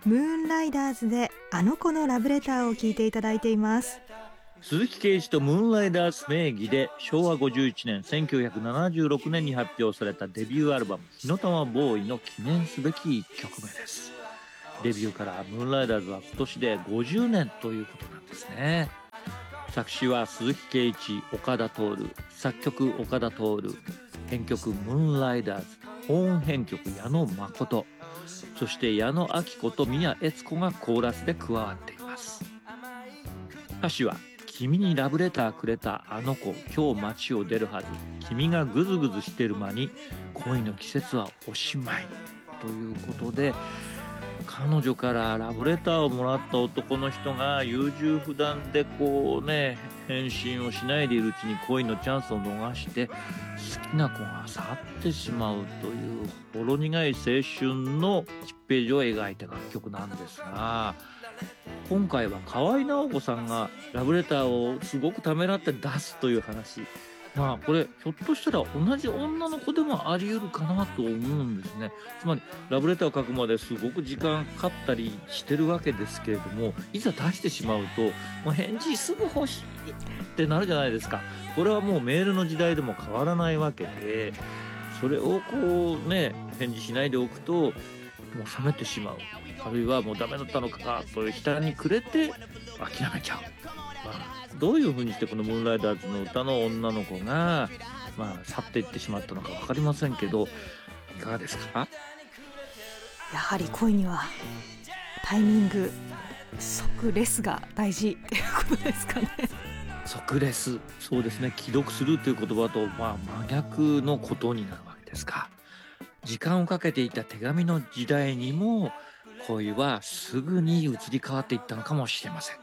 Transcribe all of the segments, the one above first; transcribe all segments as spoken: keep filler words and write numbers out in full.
ムーンライダーズであの子のラブレターを聞いていただいています。 鈴木啓一とムーンライダーズ名義でしょうわごじゅういちねんせんきゅうひゃくななじゅうろくねんに発表されたデビューアルバム火の玉ボーイの記念すべきいっきょくめです。デビューからムーンライダーズは今年でごじゅうねんということなんですね。作詞は鈴木啓一、岡田徹、作曲岡田徹、編曲ムーンライダーズ、本編曲矢野誠、そして矢野顕子と宮悦子がコーラスで加わっています。歌詞は君にラブレターくれたあの子今日街を出るはず、君がグズグズしてる間に恋の季節はおしまいということで、彼女からラブレターをもらった男の人が優柔不断でこうね返信をしないでいるうちに恋のチャンスを逃して好きな子が去ってしまうというほろ苦い青春のいちページを描いた楽曲なんですが、今回は河合直子さんがラブレターをすごくためらって出すという話、まあこれひょっとしたら同じ女の子でもあり得るかなと思うんですね。つまりラブレターを書くまですごく時間かかったりしてるわけですけれども、いざ出してしまうともう返事すぐ欲しいってなるじゃないですか。これはもうメールの時代でも変わらないわけで、それをこうね返事しないでおくともう冷めてしまう、あるいはもうダメだったのかという悲嘆に暮れて諦めちゃう。まあ、どういうふうにしてこのムーンライダーズの歌の女の子が、まあ、去っていってしまったのか分かりませんけど、いかがですか？ やはり恋にはタイミング、即レスが大事っていうことですかね。 即レス、そうですね。既読するという言葉と、まあ、真逆のことになるわけですか。時間をかけていた手紙の時代にも恋はすぐに移り変わっていったのかもしれません。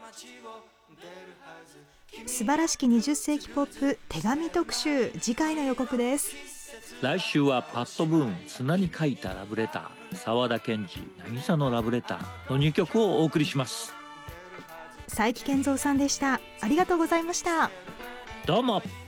素晴らしきにじゅっ世紀ポップ手紙特集、次回の予告です。 来週はパッド・ブーン砂に書いたラブレター、沢田研二渚のラブレターのにきょくをお送りします。 佐伯健三さんでした。ありがとうございました。 どうも。